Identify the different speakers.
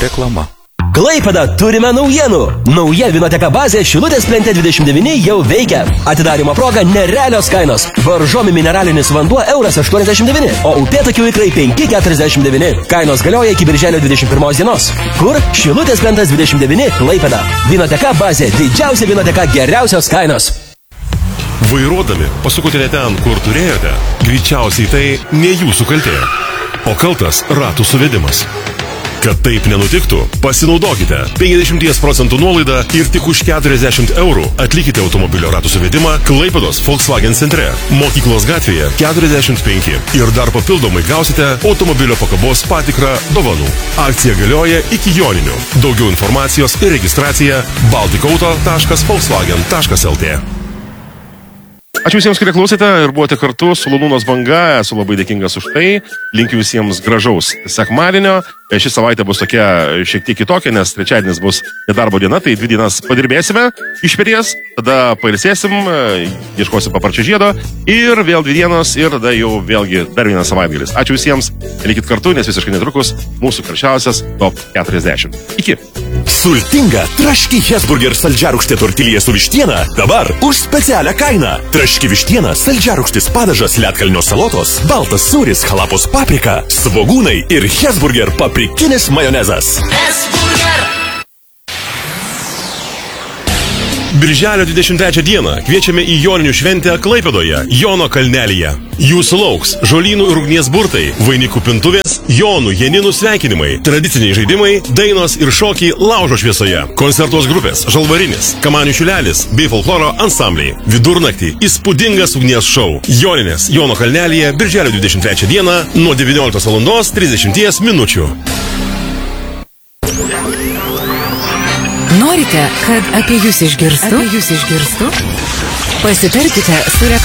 Speaker 1: Reklama.
Speaker 2: Klaipėda, turime naujienų. Nauja vinoteka bazė Šilutės plente 29 jau veikia. Atidarymo proga nerealios kainos. Varžomi mineralinis vanduo €1,89, o upėtakių ikrai 5,49. Kainos galioja iki birželio 21 dienos. Kur? Šilutės plentas 29 Klaipėda. Vinoteka bazė, didžiausia vinoteka, geriausios kainos.
Speaker 3: Vairuodami pasukote ne ten, kur turėjote, greičiausiai tai ne jūsų kaltė, o kaltas ratų suvedimas. Kad taip nenutiktų, pasinaudokite 50% nuolaidą ir tik už 40 € atlikite automobilio ratų suvedimą Klaipėdos Volkswagen centre, Mokyklos gatvėje 45 ir dar papildomai gausite automobilio pakabos patikrą dovanų. Akcija galioja iki joninių. Daugiau informacijos ir registracija baltikauto.volkswagen.lt. Ačiū visiems, kurie klausėte ir buvote kartu su Lulūnos banga. Esu labai dėkingas už tai. Linkiu visiems gražaus sekmadienio. Ši savaitė bus tokia šiek tiek kitokia, nes trečiadienis bus nedarbo diena, tai 2 dienas padirbėsime iš pėties, tada pailsėsim, ieškosim paparčio žiedo ir vėl 2 dienos ir tada jau vėlgi dar vienas savaitgalis. Ačiū visiems, likit kartu, nes visiškai netrukus mūsų karščiausias Top 40. Iki.
Speaker 4: Sultinga traški Hesburger saldžiarūgštė tortilija su vištiena dabar už specialią kainą. Traški vištiena, saldžiarūgštis padažas, ledkalnio salotos, baltas sūris, halapos paprika, svogūnai ir Hesburger paprikinis majonezas.
Speaker 5: Hesburger!
Speaker 3: Birželio 23 dieną kviečiame į joninių šventę Klaipėdoje, Jono kalnelyje. Jūsų lauks žolynų ir ugnies burtai, vainikų pintuvės, jonų, janinų sveikinimai, tradiciniai žaidimai, dainos ir šokiai laužo šviesoje, koncertos grupės, žalvarinis, kamanių šiulelis bei folkloro ansambliai. Vidurnaktį įspūdingas ugnies šou. Joninės Jono kalnelyje birželio 23 dieną nuo 19:30 minučių.
Speaker 6: Norite, kad apie jūs išgirstų? Pasitarkite su reklama.